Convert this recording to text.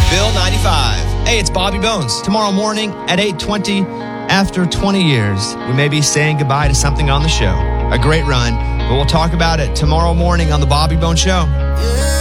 Bill 95. Hey, it's Bobby Bones. Tomorrow morning at 8:20, after 20 years, we may be saying goodbye to something on the show. A great run, but we'll talk about it tomorrow morning on the Bobby Bones Show.